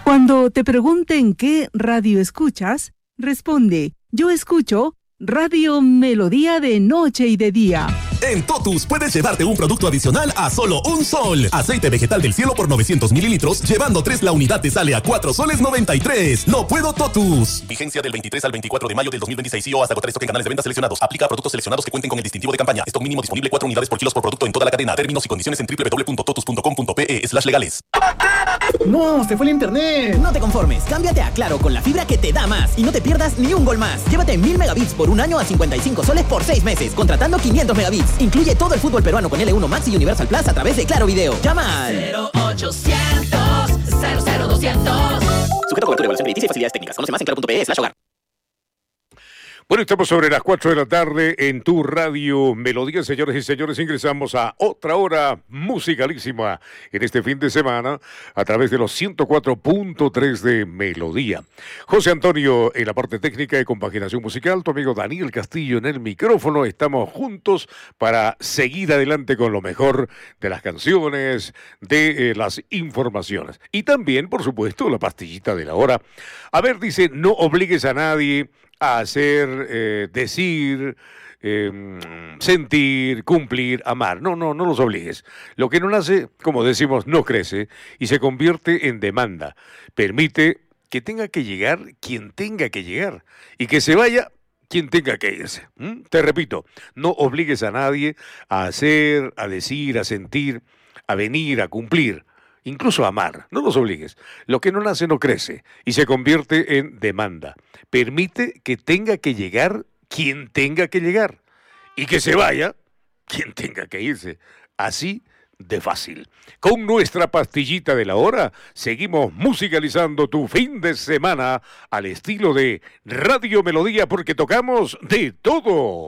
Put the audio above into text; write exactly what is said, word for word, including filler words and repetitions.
Cuando te pregunten qué radio escuchas, responde, yo escucho Radio Melodía de noche y de día. En Totus puedes llevarte un producto adicional a solo un sol. Aceite vegetal del cielo por novecientos mililitros, llevando tres la unidad te sale a cuatro soles noventa y tres. No puedo Totus. Vigencia del veintitrés al veinticuatro de mayo del dos mil veintiséis y o hasta agotar stock en canales de venta seleccionados. Aplica a productos seleccionados que cuenten con el distintivo de campaña. Stock mínimo disponible cuatro unidades por kilos por producto en toda la cadena. Términos y condiciones en doble u doble u doble u punto totus punto com punto pe slash legales. ¡No! ¡Se fue el internet! No te conformes. Cámbiate a Claro con la fibra que te da más. Y no te pierdas ni un gol más. Llévate mil megabits por un año a cincuenta y cinco soles por seis meses. Contratando quinientos megabits. Incluye todo el fútbol peruano con L uno Max y Universal Plus a través de Claro Video. Llama al cero ochocientos cero cero doscientos. Sujeto a cobertura, evaluación crediticia y facilidades técnicas. Conoce más en claro punto pe slash hogar. Bueno, estamos sobre las cuatro de la tarde en tu Radio Melodía, señores y señores. Ingresamos a otra hora musicalísima en este fin de semana a través de los ciento cuatro punto tres de Melodía. José Antonio en la parte técnica de compaginación musical, tu amigo Daniel Castillo en el micrófono. Estamos juntos para seguir adelante con lo mejor de las canciones, de eh, las informaciones. Y también, por supuesto, la pastillita de la hora. A ver, dice, no obligues a nadie a hacer, eh, decir, eh, sentir, cumplir, amar. No, no, no los obligues. Lo que no nace, como decimos, no crece y se convierte en demanda. Permite que tenga que llegar quien tenga que llegar y que se vaya quien tenga que irse. ¿Mm? Te repito, no obligues a nadie a hacer, a decir, a sentir, a venir, a cumplir. Incluso amar, no los obligues. Lo que no nace no crece y se convierte en demanda. Permite que tenga que llegar quien tenga que llegar y que se vaya quien tenga que irse. Así de fácil. Con nuestra pastillita de la hora, seguimos musicalizando tu fin de semana al estilo de Radio Melodía porque tocamos de todo.